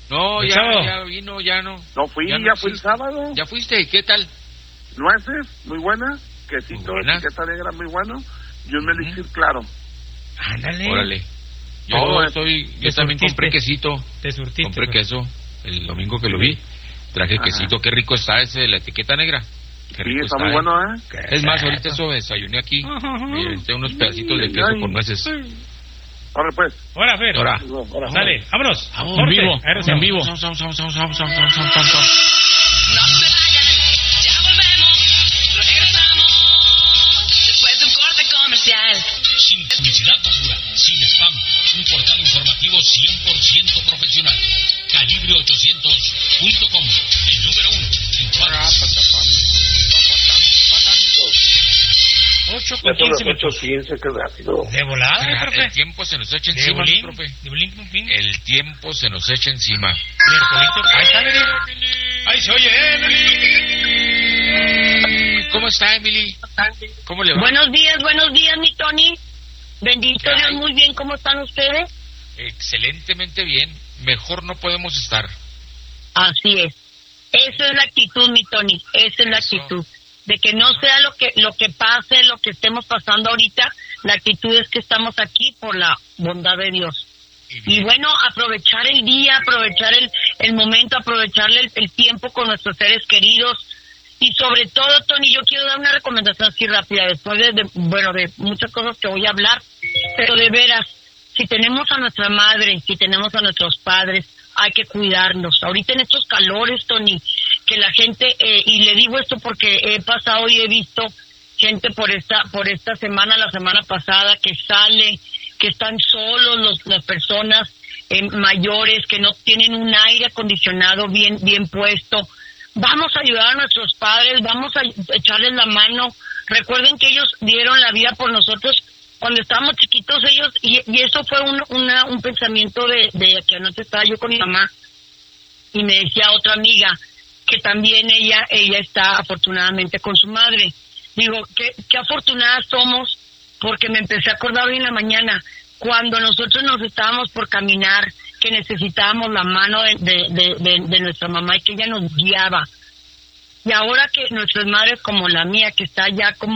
No, ya vino, ya no. No fui, ya fui el sábado. ¿Ya fuiste? ¿Qué tal? Nueces, muy buenas. Quesito de etiqueta negra, muy bueno. Y un melixir claro. Ándale. Órale. Yo también compré quesito. Te surtiste. Compré queso el domingo que lo vi. Traje quesito. Qué rico está ese de la etiqueta negra. Qué rico está muy bueno, ¿eh? Es más, ahorita eso desayuné aquí. Tengo unos pedacitos de queso con nueces. Ahora pues. Ahora, Fer. Ahora. Dale, vámonos. En vivo. En vivo. No se vayan, ya volvemos. Regresamos después de un corte comercial. Sin publicidad basura, sin spam. Un portal informativo 100% profesional. Calibre800.com. El número 1 en todas. 8:15, qué rápido. De volada, profe. El tiempo se nos echa encima, profe. El tiempo se nos echa encima. Ahí está, Emily. Ahí se oye, Emily. ¿Cómo está, Emily? ¿Cómo le va? Buenos días, mi Tony. Bendito Dios, muy bien. ¿Cómo están ustedes? Excelentemente bien. Mejor no podemos estar. Así es. Esa es la actitud, mi Tony. Esa es la actitud. De que no sea lo que pase, lo que estemos pasando ahorita, la actitud es que estamos aquí por la bondad de Dios. Y bueno, aprovechar el día, aprovechar el momento, aprovechar el tiempo con nuestros seres queridos. Y sobre todo, Tony, yo quiero dar una recomendación así rápida, después de muchas cosas que voy a hablar, pero de veras, si tenemos a nuestra madre, si tenemos a nuestros padres, hay que cuidarnos. Ahorita en estos calores, Tony, que la gente, y le digo esto porque he pasado y he visto gente por esta semana, la semana pasada, que sale, que están solos las personas mayores, que no tienen un aire acondicionado bien puesto. Vamos a ayudar a nuestros padres, vamos a echarles la mano. Recuerden que ellos dieron la vida por nosotros cuando estábamos chiquitos ellos, y eso fue un pensamiento de que anoche estaba yo con mi mamá, y me decía otra amiga, que también ella está afortunadamente con su madre. Digo, qué afortunadas somos, porque me empecé a acordar hoy en la mañana, cuando nosotros nos estábamos por caminar, que necesitábamos la mano de nuestra mamá y que ella nos guiaba. Y ahora que nuestras madres, como la mía, que está ya pues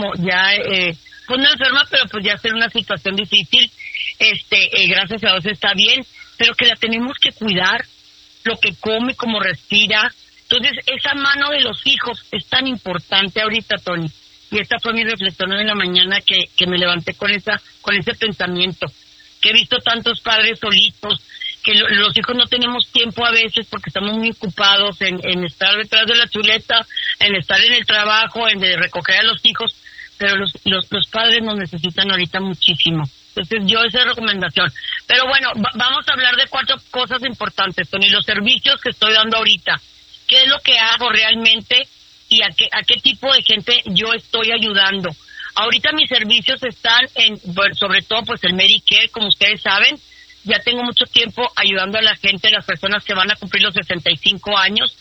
no enferma, pero pues ya está en una situación difícil, gracias a Dios está bien, pero que la tenemos que cuidar, lo que come, cómo respira. Entonces, esa mano de los hijos es tan importante ahorita, Tony. Y esta fue mi reflexión en la mañana, que me levanté con ese pensamiento. Que he visto tantos padres solitos, que los hijos no tenemos tiempo a veces porque estamos muy ocupados en estar detrás de la chuleta, en estar en el trabajo, en de recoger a los hijos, pero los padres nos necesitan ahorita muchísimo. Entonces, yo esa recomendación. Pero bueno, vamos a hablar de 4 cosas importantes, Tony. Los servicios que estoy dando ahorita. ¿Qué es lo que hago realmente y a qué tipo de gente yo estoy ayudando? Ahorita mis servicios están sobre todo pues el Medicare, como ustedes saben. Ya tengo mucho tiempo ayudando a la gente, las personas que van a cumplir los 65 años.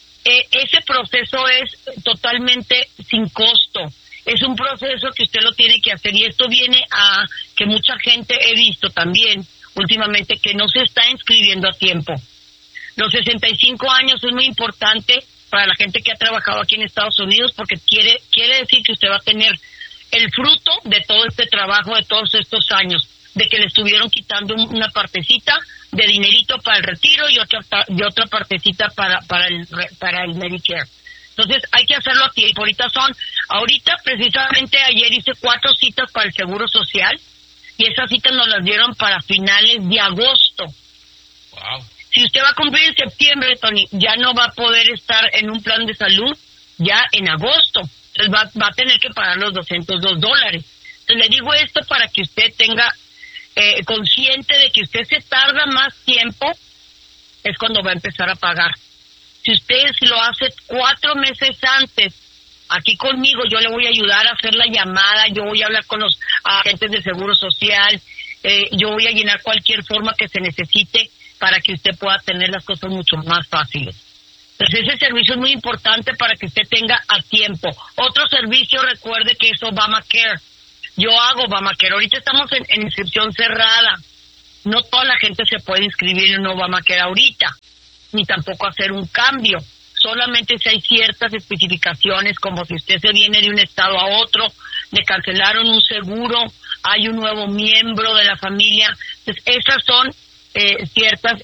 Ese proceso es totalmente sin costo. Es un proceso que usted lo tiene que hacer, y esto viene a que mucha gente he visto también últimamente que no se está inscribiendo a tiempo. Los 65 años es muy importante para la gente que ha trabajado aquí en Estados Unidos, porque quiere decir que usted va a tener el fruto de todo este trabajo, de todos estos años, de que le estuvieron quitando una partecita de dinerito para el retiro y otra partecita para el Medicare. Entonces hay que hacerlo a tiempo. Ahorita precisamente ayer hice 4 citas para el Seguro Social, y esas citas nos las dieron para finales de agosto. Wow. Si usted va a cumplir en septiembre, Tony, ya no va a poder estar en un plan de salud ya en agosto. Entonces va a tener que pagar los $202. Entonces le digo esto para que usted tenga consciente de que usted se tarda más tiempo, es cuando va a empezar a pagar. Si usted lo hace 4 meses antes, aquí conmigo, yo le voy a ayudar a hacer la llamada, yo voy a hablar con los agentes de Seguro Social, yo voy a llenar cualquier forma que se necesite para que usted pueda tener las cosas mucho más fáciles. Entonces ese servicio es muy importante para que usted tenga a tiempo. Otro servicio, recuerde que es Obamacare. Yo hago Obamacare. Ahorita estamos en inscripción cerrada. No toda la gente se puede inscribir en Obamacare ahorita. ni tampoco hacer un cambio. Solamente si hay ciertas especificaciones, como si usted se viene de un estado a otro, le cancelaron un seguro, hay un nuevo miembro de la familia. Entonces, esas son ciertas,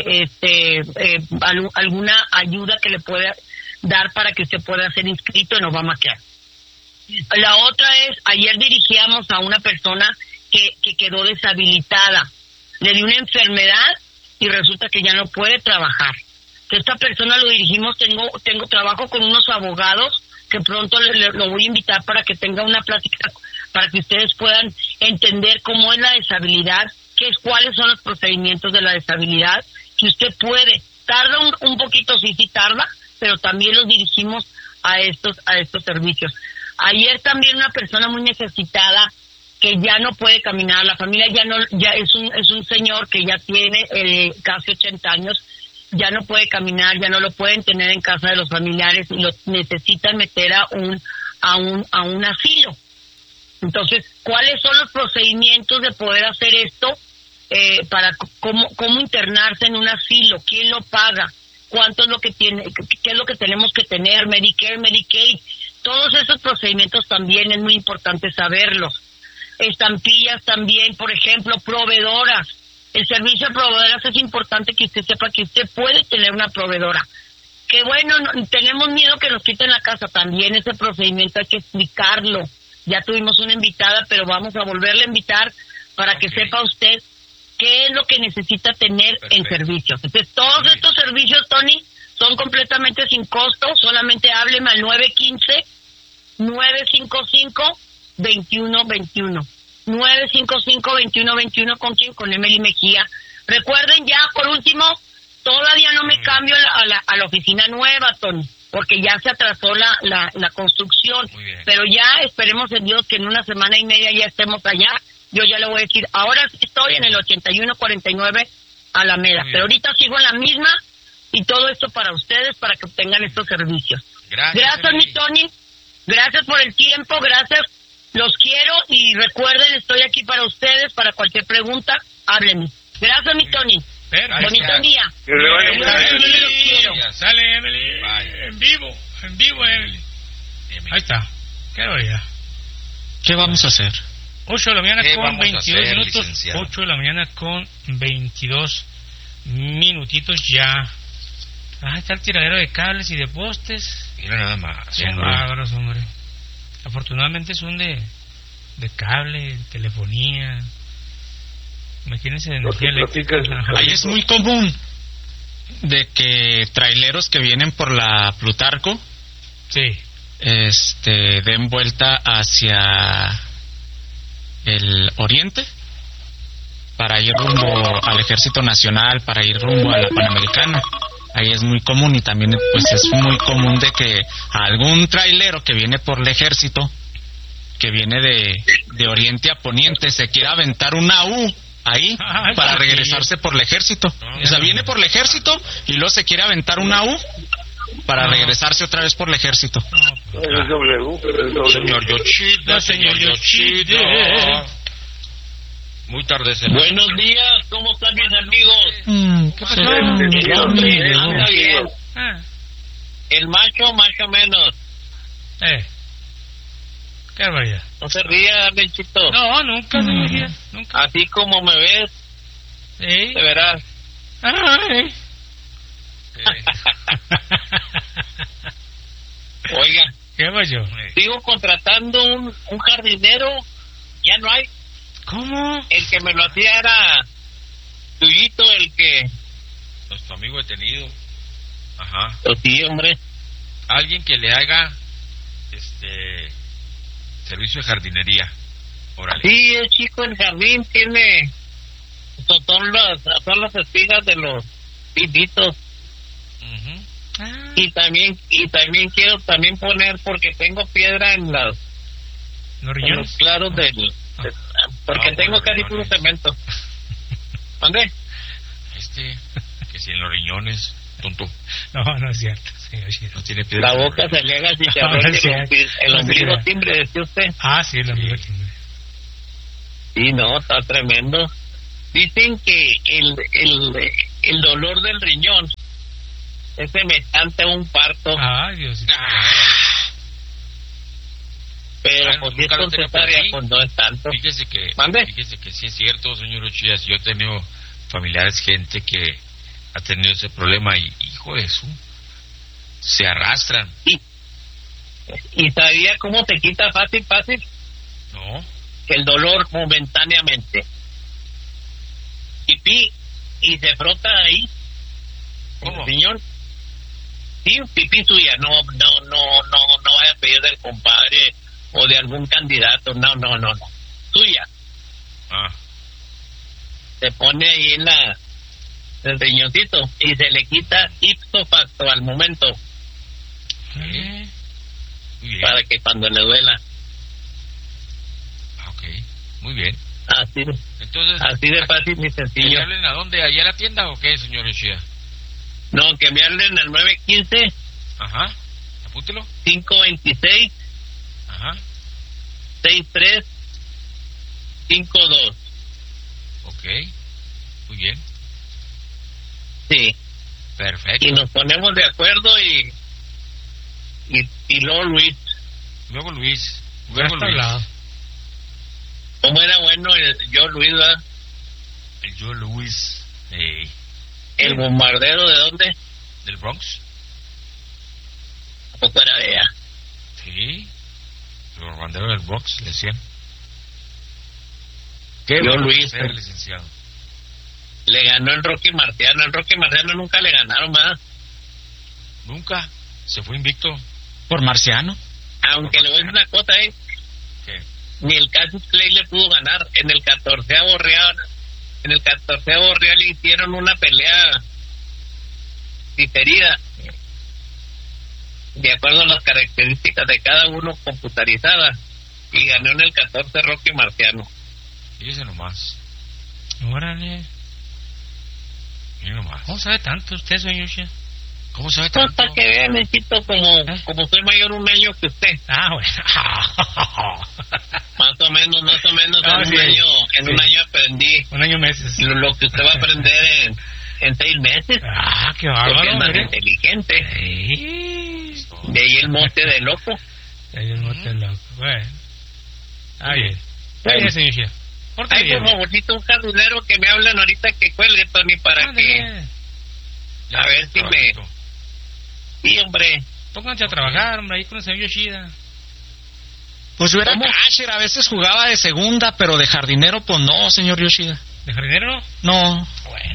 alguna ayuda que le puede dar para que usted pueda ser inscrito en Obamacare. La otra es, ayer dirigíamos a una persona que quedó deshabilitada, le dio una enfermedad y resulta que ya no puede trabajar. Esta persona lo dirigimos, tengo trabajo con unos abogados que pronto lo voy a invitar para que tenga una plática, para que ustedes puedan entender cómo es la deshabilidad, cuáles son los procedimientos de la deshabilidad, que usted puede, tarda un poquito, sí tarda, pero también los dirigimos a estos servicios. Ayer también una persona muy necesitada que ya no puede caminar, la familia ya es un señor que ya tiene casi 80 años, ya no puede caminar, ya no lo pueden tener en casa de los familiares y lo necesitan meter a un asilo. Entonces, ¿cuáles son los procedimientos de poder hacer esto para cómo internarse en un asilo? ¿Quién lo paga? ¿Cuánto es lo que tiene? ¿Qué es lo que tenemos que tener? Medicare, Medicaid. Todos esos procedimientos también es muy importante saberlos. Estampillas también, por ejemplo, proveedoras. El servicio de proveedoras es importante que usted sepa que usted puede tener una proveedora. Que bueno, tenemos miedo que nos quiten la casa. También ese procedimiento hay que explicarlo. Ya tuvimos una invitada, pero vamos a volverle a invitar para que sepa usted qué es lo que necesita tener en servicios. Entonces, todos estos servicios, Tony, son completamente sin costo. Solamente hábleme al 915-955-2121. 955-2121, ¿con quién? Con Emily Mejía. Recuerden ya, por último, todavía no me cambio a la oficina nueva, Tony, porque ya se atrasó la construcción, pero ya esperemos en Dios que en una semana y media ya estemos allá. Yo ya le voy a decir, ahora estoy en el 8149 Alameda, pero ahorita sigo en la misma, y todo esto para ustedes, para que obtengan estos servicios. Gracias mi Tony, gracias por el tiempo, gracias. Los quiero y recuerden, estoy aquí para ustedes, para cualquier pregunta, háblenme. Gracias, mi Tony. Bonito día. Los quiero. Sale Emily. En vivo, Emily. Ahí está. Qué barbaridad. ¿Qué vamos a hacer? 8 de la mañana con 22 minutos. Licenciado? 8 de la mañana con 22 minutitos ya. Está el tiradero de cables y de postes. Mira nada más. Son bárbaros, hombre. Afortunadamente son de cable, telefonía. Imagínense de energía eléctrica. Ahí es muy común de que traileros que vienen por la Plutarco, sí, den vuelta hacia el oriente para ir rumbo al Ejército Nacional, para ir rumbo a la Panamericana. Ahí es muy común, y también pues es muy común de que algún trailero que viene por el ejército, que viene de oriente a poniente, se quiera aventar una U ahí para regresarse por el ejército. O sea, viene por el ejército y luego se quiere aventar una U para regresarse otra vez por el ejército. Señor Yoshida, señor Yoshida. Muy tarde, señor. Buenos días, ¿cómo están mis amigos? ¿Qué pasó? Anda bien. El macho, más o menos. Qué barbaridad. No se ría, Benchito. No, nunca se ría, nunca. Así como me ves, te verás. Oiga, ¿qué pasó? Sigo contratando un jardinero, ya no hay. ¿Cómo? El que me lo hacía era Tuyito, el que... Nuestro amigo detenido. Ajá. Pues sí, hombre. Alguien que le haga servicio de jardinería. Órale. Sí, el chico en jardín tiene... Son las espigas de los pinitos. Y también quiero poner, porque tengo piedra en los riñones claros del... porque tengo casi puro cemento. ¿Dónde? Que si en los riñones, tonto. No es cierto, señor. No tiene piedra. La boca se le haga chicharrón, el ombligo timbre, decía usted. Sí, el ombligo timbre. Sí, no, está tremendo. Dicen que el dolor del riñón Es semejante a un parto. Ay, Dios. Pero pues si es con cesárea, pues no es tanto. Fíjese que sí es cierto, señor Uchías. Yo he tenido familiares, gente que ha tenido ese problema y, hijo de eso, se arrastran. ¿Y sabía cómo se quita fácil? No. El dolor momentáneamente. Pipí, y se frota ahí. ¿Cómo? Señor. Sí, pipí suya. No vaya a pedir del compadre o de algún candidato. No. Suya. Se pone ahí en el riñoncito y se le quita ipso facto al momento. Muy bien. Para que cuando le duela. Ok, muy bien. Entonces, así de fácil y sencillo. ¿Me hablen a dónde? ¿Allá a la tienda o qué, señor Uchía? No, que me hablen al 915. Ajá, apúntelo. 526. Ajá. 6352. Ok, muy bien. Sí. Perfecto. Y nos ponemos de acuerdo y luego Luis. Luego Luis. ¿Cómo era bueno el yo Luis, verdad? El yo Luis. ¿El bombardero de dónde? ¿Del Bronx? ¿A poco era de allá? Sí. El bombardero del Bronx, le decían. ¿Qué yo Luis? Licenciado. Le ganó el Rocky Marciano. El Rocky Marciano nunca le ganaron más. Nunca. Se fue invicto. ¿Por Marciano? Aunque le voy a decir una cosa, ¿Qué? Ni el Cassius Clay le pudo ganar. En el 14º Real le hicieron una pelea diferida, de acuerdo a las características de cada uno computarizada, y ganó en el 14 Rocky Marciano. Fíjese nomás. Órale. Mira nomás. ¿Cómo sabe tanto usted, señor Shea? ¿Cómo sabe tanto? Para que vean, necesito como soy mayor un año que usted. Bueno. Más o menos, No, en un año aprendí. Un año meses. Lo que usted va a aprender en 6 meses. Qué bárbaro. Porque es más inteligente. De ahí el mote de loco. Bueno. Bien. Bien, señor Shea. Por favorcito, un jardinero que me hablan ahorita que cuelgue, Tony, para que... A ver si me... Sí, hombre. Pónganse a trabajar, hombre, ahí con el señor Yoshida. Pues yo era catcher, a veces jugaba de segunda, pero de jardinero, pues no, señor Yoshida. ¿De jardinero? No.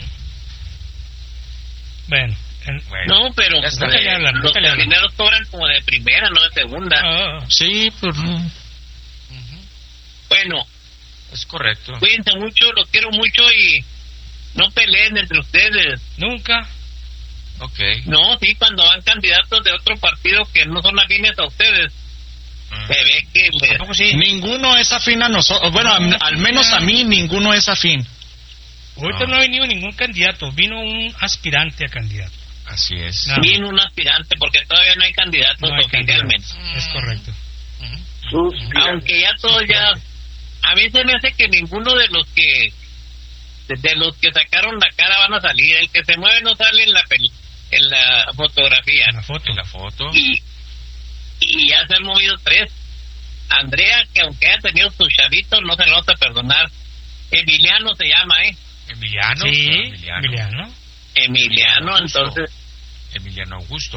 Bueno. No, pero los jardineros cobran como de primera, no de segunda. Sí, pues no. Bueno. Es correcto. Cuídense mucho, los quiero mucho y no peleen entre ustedes. Nunca. Ok. No, sí, cuando van candidatos de otro partido que no son afines a ustedes, se ve que... Sí. Ninguno es afín a nosotros. Bueno, al menos a mí ninguno es afín. Ahorita no ha venido ningún candidato, vino un aspirante a candidato. Así es. Vino un aspirante porque todavía no hay candidatos oficialmente. Es correcto. Aunque ya todos ya... A mí se me hace que ninguno de los que sacaron la cara van a salir. El que se mueve no sale en la fotografía. En la foto. Y ya se han movido 3. Andrea, que aunque haya tenido sus chavitos, no se lo vas a perdonar. Emiliano se llama, ¿Emiliano? Sí, Emiliano, entonces... Emiliano Augusto.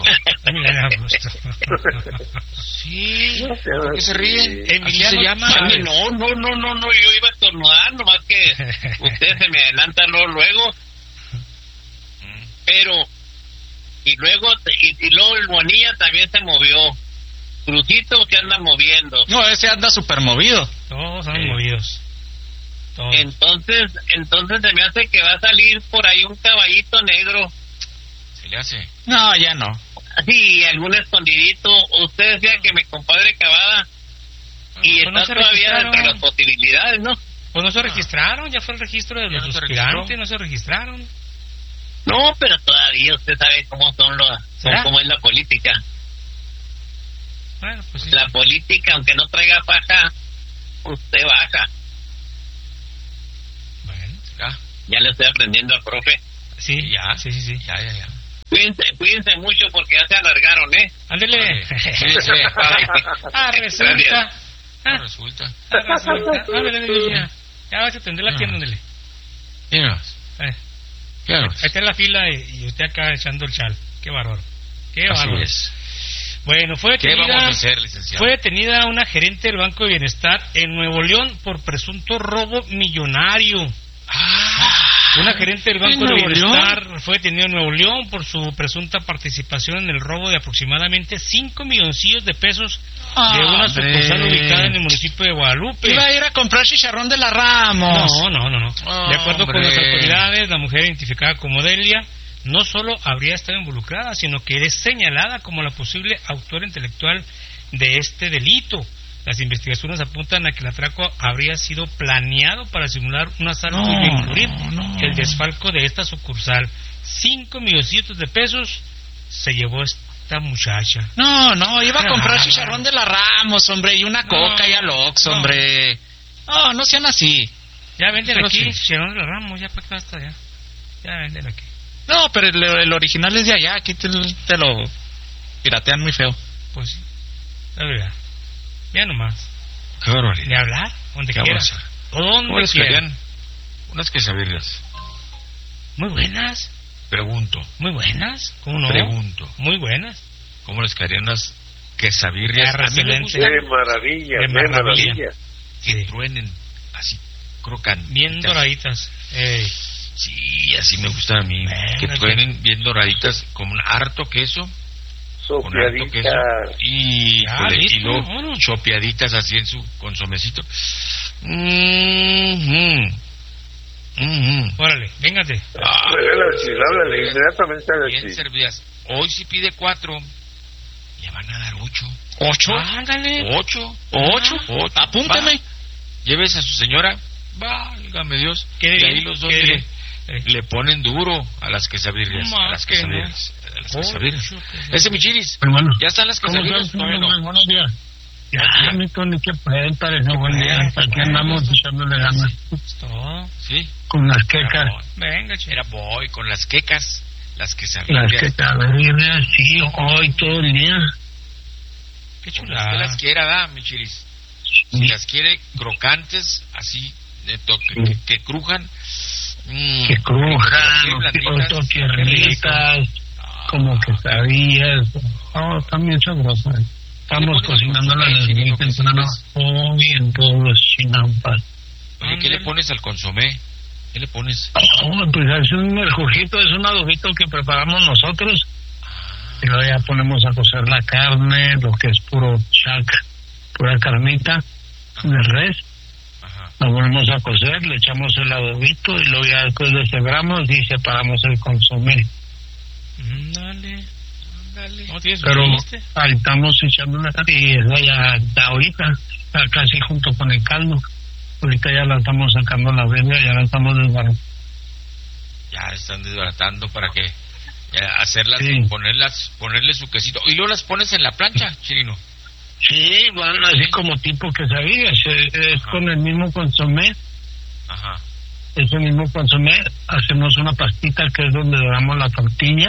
Sí. ¿Por qué se ríe? Emiliano se llama. No, yo iba a estornudar, nomás que usted se me adelanta luego. Pero, y luego el Bonilla también se movió. Crucito se anda moviendo. No, ese anda súper movido. Todos son movidos. Todos. Entonces se me hace que va a salir por ahí un caballito negro. ¿Se le hace? No, ya no. Sí, algún escondidito. Usted decía que mi compadre Cavada. Y pues está todavía dentro de las posibilidades, ¿no? Pues no se registraron, ya fue el registro de los aspirantes, no se registraron. No, pero todavía usted sabe cómo son cómo es la política. Bueno, pues sí. La política, aunque no traiga paja, usted baja. Bueno, ya le estoy aprendiendo al profe. Sí, ya. Sí. Ya. Cuídense mucho porque ya se alargaron, Ándele. Resulta. Ándele, ya vas a atender la tienda, ándele. Ahí está en la fila y usted acá echando el chal. Qué bárbaro. Así es. Bueno, fue ¿Qué vamos a hacer, licenciado? Fue detenida una gerente del Banco de Bienestar en Nuevo León por presunto robo millonario. Una gerente del Banco de Bienestar fue detenida en Nuevo León por su presunta participación en el robo de aproximadamente 5 milloncillos de pesos de una sucursal ubicada en el municipio de Guadalupe. Iba a ir a comprar chicharrón de la Ramos. No. De acuerdo con las autoridades, la mujer identificada como Delia no solo habría estado involucrada, sino que es señalada como la posible autora intelectual de este delito. Las investigaciones apuntan a que el atraco habría sido planeado para simular un asalto y encubrir el desfalco de esta sucursal. 5 milloncitos de pesos se llevó esta muchacha. Iba a comprar chicharrón de la Ramos, hombre, y una coca y al Ox, hombre. No sean así. Ya venden aquí chicharrón de la Ramos, ya para acá está ya. Ya venden aquí. No, pero el original es de allá, aquí te lo piratean muy feo. Pues sí, la verdad. Ya nomás. Qué barbaridad. Ni hablar, donde quiera. ¿Dónde quiera? Unas quesadillas. Muy buenas. Pregunto. Muy buenas. ¿Cómo no? Pregunto. Muy buenas. ¿Cómo les caerían unas quesadillas? ¡Qué maravilla! Que truenen así, crocantes. Bien doraditas. Sí, así me gustan a mí. Que truenen bien doraditas, con un harto queso. Con harto queso. Y luego chopeaditas así en su consomecito. Órale, véngate. Háblale, inmediatamente a decir. Bien servidas. Hoy si pide 4, le van a dar 8. ¿8? Ándale. 8. Apúntame. Lleves a su señora. Válgame Dios. Y ahí los dos le ponen duro a las quesadillas. Ese Michiris. Hermano. Ya están las quesadillas. Buenos días. Ya, mi Tony, que pueden parecer buen día. Aquí andamos echándole ganas. Sí. Con las quecas. Venga, Era boy, con las quecas. Las quesadillas. Las quesadillas, sí, hoy todo el día. Qué Usted chulada. las quiera, ¿verdad, Michiris? Si las quiere crocantes, así, que crujan. Que crujan, tiernitas, como quesadillas. También sabrosas. Estamos cocinándolas desde muy temprano, hoy en todos los chinampas. Oye, ¿qué le pones al consomé? ¿Qué le pones? Pues es un merjujito, es un adobito que preparamos nosotros. Y luego ya ponemos a cocer la carne, lo que es puro chac, pura carnita de res. Lo ponemos a cocer, le echamos el adobito y luego ya después deshebramos y separamos el consomé. Dale. Pero ahí estamos echando la carne y esa ya está ahorita, está casi junto con el caldo. Ahorita ya la estamos sacando la verga, ya la estamos desbaratando. Ya están desbaratando para que hacerlas, ponerle su quesito. Y luego las pones en la plancha, Chirino. Sí, van así como tipo quesadillas, es con el mismo consomé. Ajá. Ese mismo consomé, hacemos una pastita que es donde doramos la tortilla.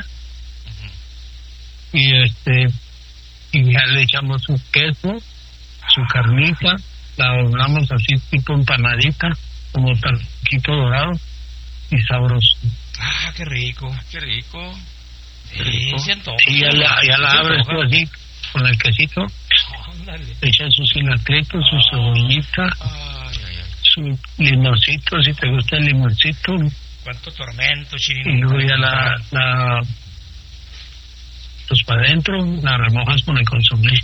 Y y ya le echamos su queso, su carnita, la doblamos así tipo empanadita, como taquito dorado y sabroso. Qué rico. Sí, se antoja. Sí, ya la abres tú así con el quesito. Le echas su cilantrito, su cebollita, su limoncito, si te gusta el limoncito. Cuánto tormento, Chirino. Y luego ya pues para adentro la remojas con el consomé.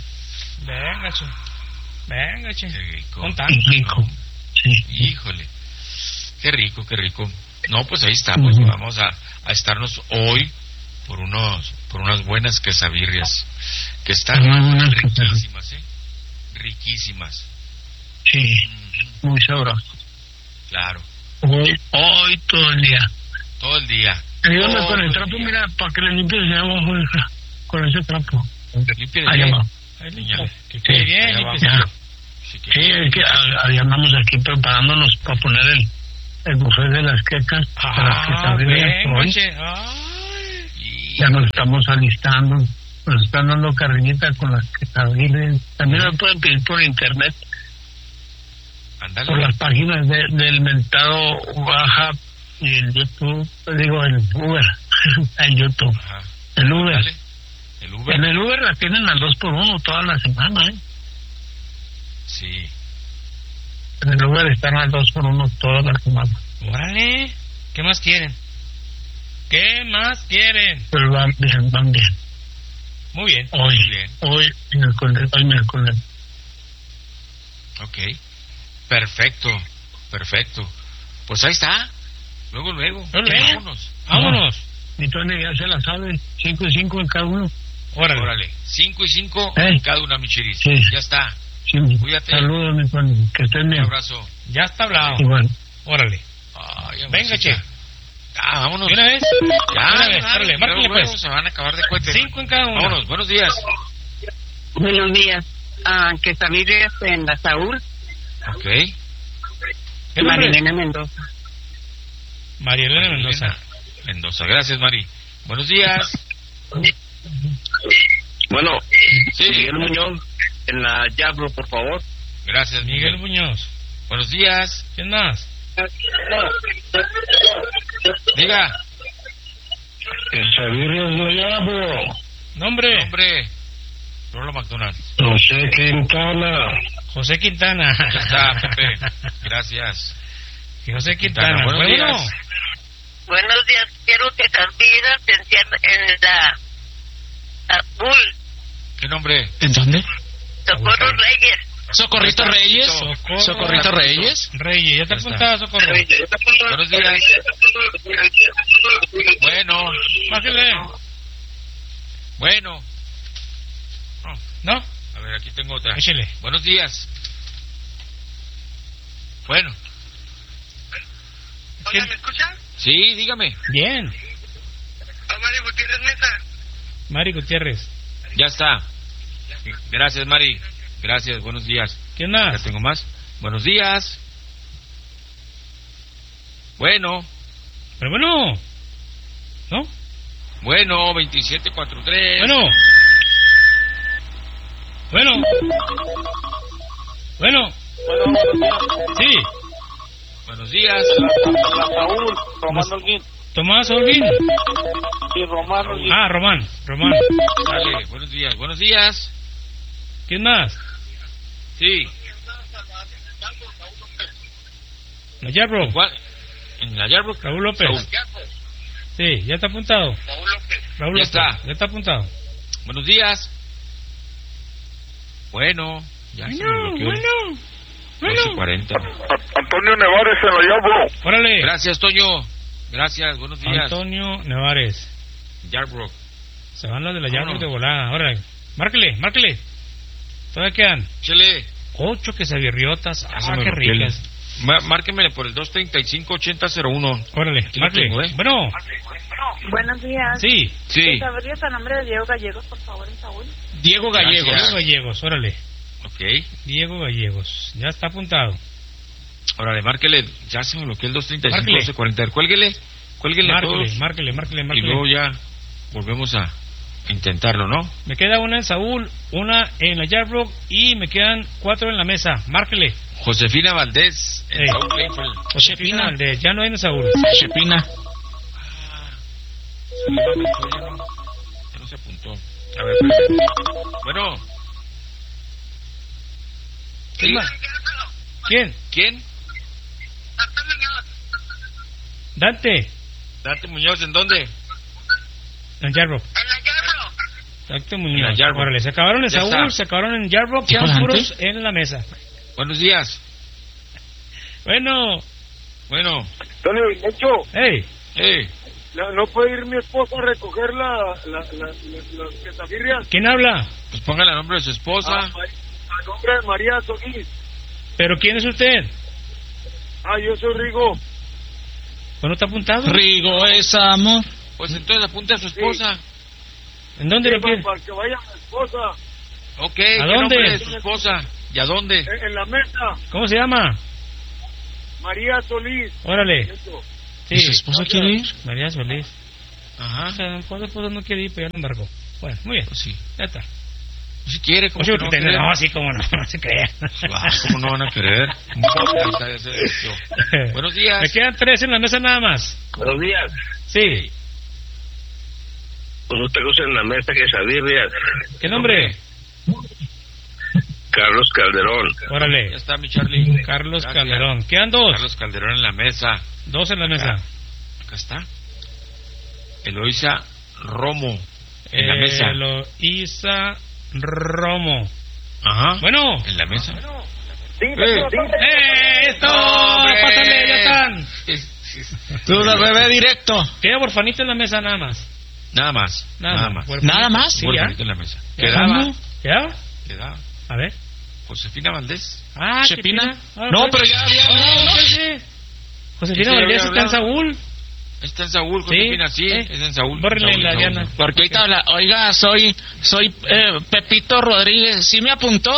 Venga, che. Qué rico. Con tanto. Rico. Sí. Híjole. Qué rico. No, pues ahí estamos. Vamos a estarnos hoy por unas buenas quesabirrias que están riquísimas, riquísimas. Sí, muy sabroso. Claro. Hoy todo el día. Ayúdame con el trapo, mira, para que le limpies de abajo, con ese trapo. Limpia ahí bien. Qué bien, Sí, es que ahí andamos aquí preparándonos para poner el buffet de las quecas para las quesadillas hoy. ya nos estamos alistando, nos están dando carrillita con las quesadillas. También lo pueden pedir por internet. Andale. Por las páginas del mentado Baja y el YouTube, digo el Uber, el YouTube. Ajá. El Uber. Andale. El Uber. En el Uber la tienen al 2x1 toda la semana, ¿eh? Sí. En el Uber están al 2x1 toda la semana. Órale, ¿qué más quieren? ¿Qué más quieren? Pero van bien. Muy bien. Hoy miércoles. Ok. Perfecto. Pues ahí está. Luego. Vámonos. Y Tony ya se la sabe, 5 y 5 en cada uno. Órale. 5 y 5 en cada una, mi Chiris. Sí. Ya está. Sí. Cuídate. Saludos, mi Tony, que estén bien. Un abrazo. Ya está hablado. Igual. Órale. Ay, venga, che. Vámonos. ¿De una vez? Órale, márquenle pues. Se van a acabar de cohetes. 5 en cada uno. Vámonos, buenos días. Buenos días. Quesadillas en la Saúl. Ok. Marilena Mendoza. Marilena Mendoza, gracias, Mari. Buenos días. Bueno, sí. Miguel Muñoz, en la Yabro, por favor. Gracias, Miguel Muñoz. Buenos días. ¿Quién más? Diga. Quesadillas de Yabro. Nombre. Rolo McDonald's. José Quintana. Ya está, Pepe. Gracias. Y José Quintana. Buenos días. Buenos días. Quiero que Campinas se encierre en la Azul. ¿Qué nombre? ¿En dónde? Socorro Reyes. ¿Socorrito Reyes? ¿Socorrito Reyes? Reyes, ya te apuntaba, Socorro. Buenos días. Bueno. Bájale. Bueno. ¿No? A ver, aquí tengo otra. Échale. Buenos días. Bueno. Oiga, ¿me escuchan? Sí, dígame. Bien. Mari Gutiérrez Mesa. Mari Gutiérrez. Ya está. Gracias, Mari. Gracias, buenos días. ¿Quién más? Ya tengo más. Buenos días. Bueno. Pero bueno. ¿No? Bueno, 2743. Bueno. Sí. Buenos días. La Saúl, Román Holguín. Tomás Holguín. Sí, Román Holguín. Román. Dale, buenos días. ¿Quién más? Sí. La Yarbrook. En la Yarbrook. Raúl López. Saúl. Sí, ya está apuntado. Raúl Ya López. está. Ya está apuntado. Buenos días. Bueno. Ya se me bloqueó. Bueno. 12:40. Antonio Nevares en la Yabro. Órale. Gracias, Toño. Gracias, buenos días. Antonio Nevares. Yarbrook. Se van los de la Yarbrook de volada. Órale. Márquele. Todavía quedan. Chele. 8 quesadillas. Qué ricas. Márquemele por el 235-8001. Órale, márquele. Bueno. Buenos días. Sí. ¿Quesadillas a nombre de Diego Gallegos, por favor, en Saúl? Diego Gallegos, órale. Ok. Diego Gallegos, ya está apuntado. Órale, márquele. Ya se me bloqueó el 235-1240. Cuélguele todos. Márquele. Y luego ya volvemos a intentarlo, ¿no? Me queda una en Saúl, una en la Yarbrook y me quedan 4 en la mesa. Márquele. Josefina Valdés en Saúl Plainfield. Josefina Valdés, ya no hay en Saúl. Chepina. Ya no se apuntó. A ver, bueno. ¿Quién más? ¿Quién? Dante Muñoz, ¿en dónde? En Yarbrook. Dante Muñoz. Órale, se acabaron en Saúl, se acabaron en Yarbrook, quedan puros en la mesa. Buenos días. Bueno. Tony, Necho. Hey. ¿No puede ir mi esposa a recoger las quesadillas? ¿Quién habla? Pues póngale el nombre de su esposa. A nombre de María Solís. ¿Pero quién es usted? Yo soy Rigo. ¿No está apuntado? Rigo es amor. Pues entonces apunte a su esposa. ¿En dónde lo quiere? Para que vaya mi esposa. Ok, ¿a ¿qué dónde? nombre de su esposa? ¿Y a dónde? En la mesa. ¿Cómo se llama? María Solís. Órale. ¿Y su esposa quiere ir? María Solís. Ajá. O sea, pues no quiere ir, pero ya lo embargó. Bueno, muy bien. Pues sí. Ya está. Si quiere, como no, no, sí, como no se crea. ¿Cómo no van a querer? Buenos días. Me quedan 3 en la mesa nada más. Buenos días. Sí. Pues usted cosa en la mesa que salir, ¿Qué nombre? Carlos Calderón. Órale. Ya está mi Charlie. Carlos Calderón. Quedan 2. Carlos Calderón en la mesa. 2 en la mesa. Acá está. Eloísa Romo en la mesa. Eloísa Romo. Ajá. Bueno. En la mesa. Sí. ¡Esto! ¡Pásale, ya están! Tú la bebé directo. Queda Borfanito en la mesa nada más. Nada más. ¿Nada más? Sí, Borfanito en la mesa. ¿Quedaba? A ver. Josefina Valdés. Ah, Chepina. No, pero ya había. Josefina Valdés está en Saúl. Está en Saúl, Josefina, sí, es en Saúl. Bórrenle la Diana. Porque ahorita habla, oiga, soy Pepito Rodríguez, ¿sí me apuntó?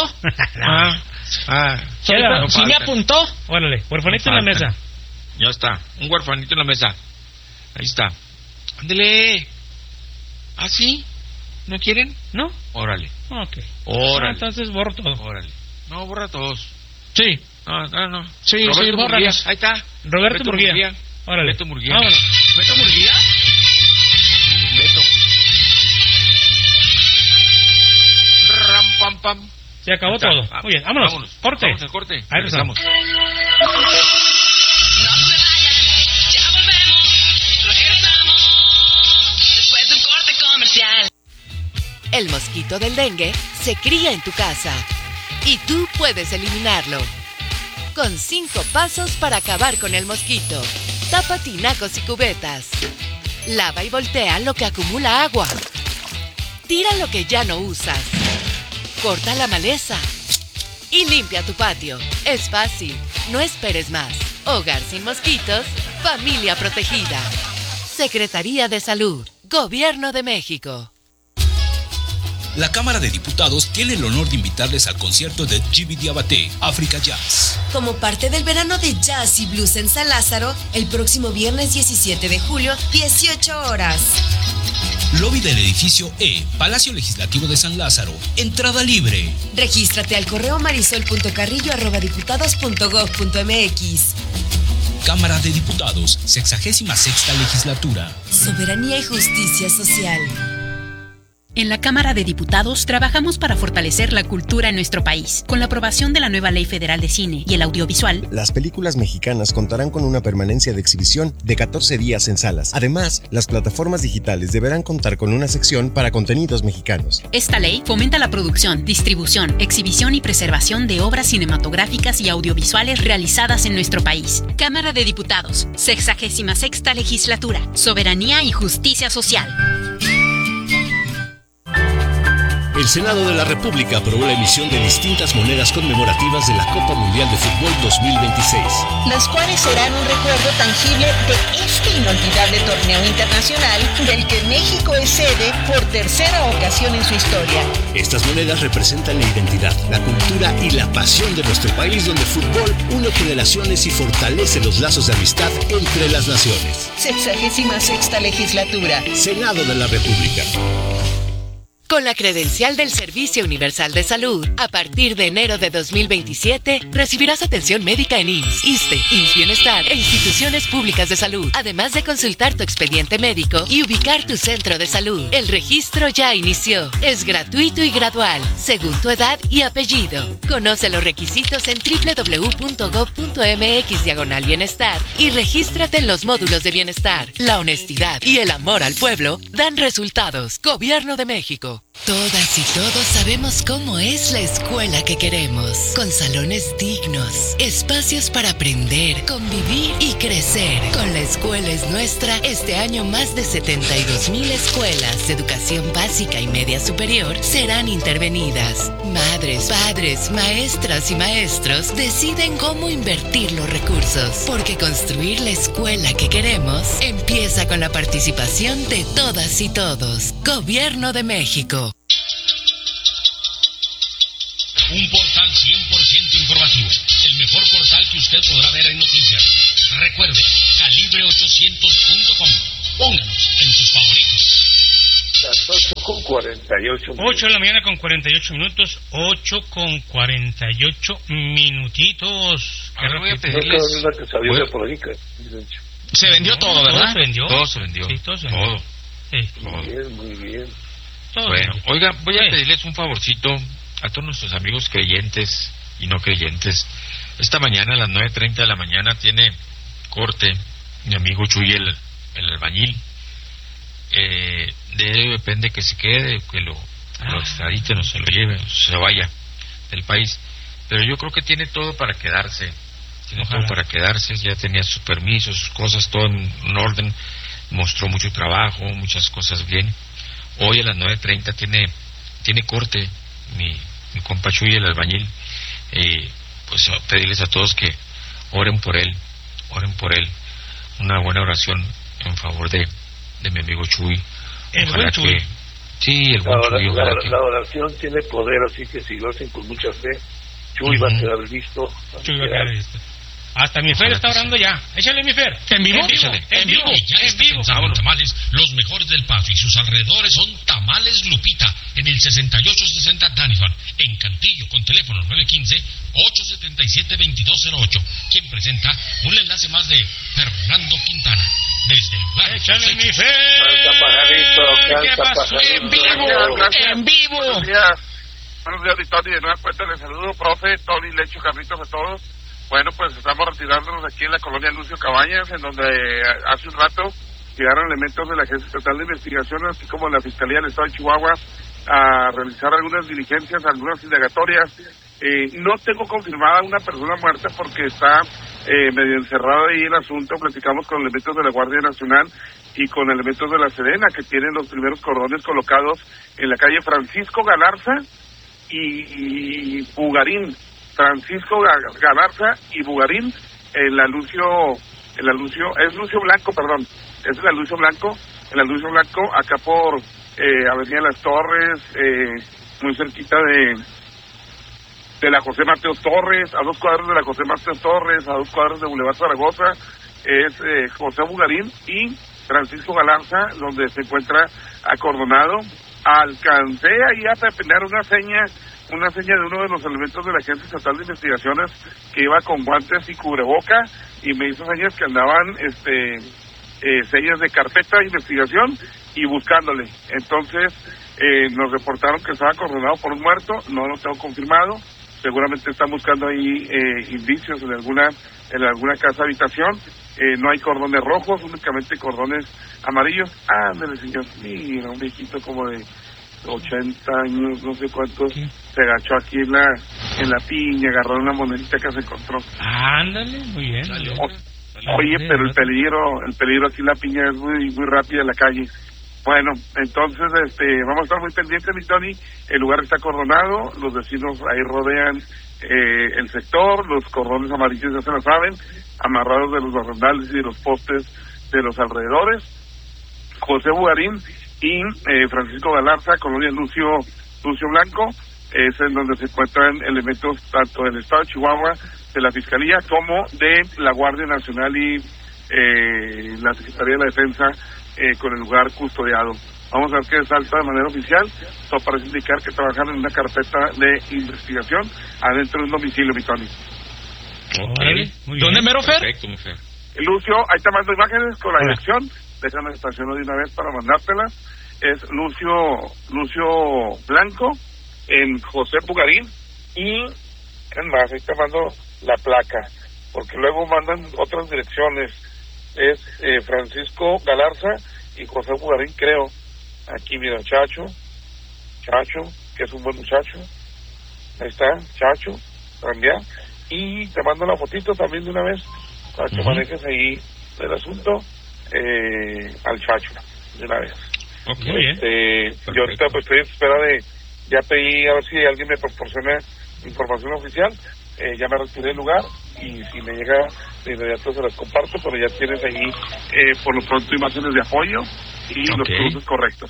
¿Sí me apuntó? Órale, huerfanito en la mesa. Ya está, un huerfanito en la mesa. Ahí está. Ándele. ¿Ah, sí? ¿No quieren? ¿No? Órale. Ok. Órale. Entonces borro todo. Órale. No, borra todos. Sí. No. Sí, borra. Ahí está. Roberto Murguía. Órale. Beto Murguía. Vámonos. ¿Beto Murguía? Beto. Ram, pam, pam. Se acabó todo. Muy bien, vámonos. Corte. Vamos al corte. Ahí empezamos. No se vayan, ya volvemos, regresamos después de un corte comercial. El mosquito del dengue se cría en tu casa y tú puedes eliminarlo. Con 5 pasos para acabar con el mosquito. Tapa tinacos y cubetas. Lava y voltea lo que acumula agua. Tira lo que ya no usas. Corta la maleza. Y limpia tu patio. Es fácil. No esperes más. Hogar sin mosquitos. Familia protegida. Secretaría de Salud. Gobierno de México. La Cámara de Diputados tiene el honor de invitarles al concierto de Jimmy Diabaté, África Jazz. Como parte del verano de Jazz y Blues en San Lázaro, el próximo viernes 17 de julio, 18 horas. Lobby del edificio E, Palacio Legislativo de San Lázaro. Entrada libre. Regístrate al correo marisol.carrillo@diputados.gov.mx. Cámara de Diputados, 66ª Legislatura. Soberanía y justicia social. En la Cámara de Diputados trabajamos para fortalecer la cultura en nuestro país. Con la aprobación de la nueva Ley Federal de Cine y el Audiovisual, las películas mexicanas contarán con una permanencia de exhibición de 14 días en salas. Además, las plataformas digitales deberán contar con una sección para contenidos mexicanos. Esta ley fomenta la producción, distribución, exhibición y preservación de obras cinematográficas y audiovisuales realizadas en nuestro país. Cámara de Diputados, 66ª Legislatura. Soberanía y justicia social. El Senado de la República aprobó la emisión de distintas monedas conmemorativas de la Copa Mundial de Fútbol 2026. Las cuales serán un recuerdo tangible de este inolvidable torneo internacional del que México es sede por tercera ocasión en su historia. Estas monedas representan la identidad, la cultura y la pasión de nuestro país, donde el fútbol une generaciones y fortalece los lazos de amistad entre las naciones. 66ª Legislatura. Senado de la República. Con la credencial del Servicio Universal de Salud, a partir de enero de 2027, recibirás atención médica en IMSS, ISSSTE, IMSS Bienestar e instituciones públicas de salud, además de consultar tu expediente médico y ubicar tu centro de salud. El registro ya inició. Es gratuito y gradual, según tu edad y apellido. Conoce los requisitos en www.gov.mx/bienestar y regístrate en los módulos de bienestar. La honestidad y el amor al pueblo dan resultados. Gobierno de México. Todas y todos sabemos cómo es la escuela que queremos, con salones dignos, espacios para aprender, convivir y crecer. Con La Escuela es Nuestra, este año más de 72,000 escuelas de educación básica y media superior serán intervenidas. Madres, padres, maestras y maestros deciden cómo invertir los recursos, porque construir la escuela que queremos empieza con la participación de todas y todos. Gobierno de México. Un portal 100% informativo. El mejor portal que usted podrá ver en noticias. Recuerde, calibre800.com. Pónganos en sus favoritos. Las 8:48. 8 de la mañana con 48 minutos. 8:48 minutitos. Ahora voy a pedirles... Se vendió todo, ¿verdad? Todo se vendió. Sí, todo se vendió. Todo. Sí. Muy bien. Bueno, oiga, voy a pedirles un favorcito a todos nuestros amigos creyentes y no creyentes. Esta mañana a las 9:30 de la mañana tiene corte mi amigo Chuy, el albañil. De él depende que se quede, que lo extradite, no se lo lleve, se vaya del país. Pero yo creo que tiene todo para quedarse. Ya tenía sus permisos, sus cosas, todo en orden. Mostró mucho trabajo, muchas cosas bien. Hoy a las 9:30 tiene corte mi compa Chuy, el albañil. Pues pedirles a todos que oren por él. Una buena oración en favor de mi amigo Chuy. El buen Chuy. Sí, el buen Chuy. La oración tiene poder, así que si lo hacen con mucha fe, Chuy va a quedar listo. Chuy va a quedar listo. Hasta mi Fer está orando ya. Échale, mi Fer. ¿En vivo? En vivo. Ya está pensando en tamales, los mejores del Paso y sus alrededores son Tamales Lupita, en el 6860 Danifan, en Cantillo, con teléfono 915-877-2208. Quien presenta un enlace más de Fernando Quintana. Desde el lugar. ¡Échale, mi Fer! ¿Qué pasó? ¡En vivo! ¡En vivo! Buenos días, Tony. De nueva cuenta les saludo, profe, Tony, Lecho, Carlitos, a todos. Bueno, pues estamos retirándonos aquí en la colonia Lucio Cabañas, en donde hace un rato llegaron elementos de la Agencia Estatal de Investigación, así como de la Fiscalía del Estado de Chihuahua, a realizar algunas diligencias, algunas indagatorias. No tengo confirmada una persona muerta porque está medio encerrado ahí el asunto. Platicamos con elementos de la Guardia Nacional y con elementos de la Sedena, que tienen los primeros cordones colocados en la calle Francisco Galarza y Bugarín. Francisco Galarza y Bugarín, es Lucio Blanco, acá por Avenida Las Torres, muy cerquita de la José Mateos Torres, a 2 cuadras de la José Mateos Torres, a 2 cuadras de Boulevard Zaragoza, es José Bugarín y Francisco Galarza, donde se encuentra acordonado. Alcancé ahí a pepenar una seña de uno de los elementos de la Agencia Estatal de Investigaciones que iba con guantes y cubreboca y me hizo señas que andaban señas de carpeta de investigación y buscándole. Entonces nos reportaron que estaba acordonado por un muerto, no lo tengo confirmado, seguramente están buscando ahí indicios en alguna casa habitación. No hay cordones rojos, únicamente cordones amarillos. Ándale, señor, mira, un viejito como de 80 años, no sé cuántos, se agachó aquí en la piña, agarró una monedita que se encontró. Ándale, muy bien. Oye, pero el peligro aquí en la piña es muy muy rápida en la calle. Bueno, entonces vamos a estar muy pendientes, mi Tony. El lugar está acordonado, los vecinos ahí rodean el sector, los cordones amarillos ya se lo saben, amarrados de los barrendales y de los postes de los alrededores. José Bugarín y Francisco Galarza, colonia Lucio Blanco, es en donde se encuentran elementos tanto del Estado de Chihuahua, de la Fiscalía, como de la Guardia Nacional y la Secretaría de la Defensa, con el lugar custodiado. Vamos a ver qué salta de manera oficial. Todo parece indicar que trabajan en una carpeta de investigación adentro de un domicilio, mi Tony. ¿Dónde mero, Fer? Perfecto, mi Fer. Lucio, ahí te mando imágenes con la dirección. Déjame estacionar de una vez para mandártelas. Es Lucio Blanco en José Bugarín y es más, ahí te mando la placa, porque luego mandan otras direcciones. Es Francisco Galarza y José Bugarín, creo. Aquí mira, Chacho, que es un buen muchacho. Ahí está, Chacho, también. Y te mando la fotito también de una vez para que manejes ahí el asunto al Chacho de una vez. Yo ahorita pues estoy en espera ya pedí a ver si alguien me proporciona información oficial. Ya me retiré del lugar y si me llega de inmediato se las comparto, pero ya tienes ahí por lo pronto imágenes de apoyo y los cruces correctos.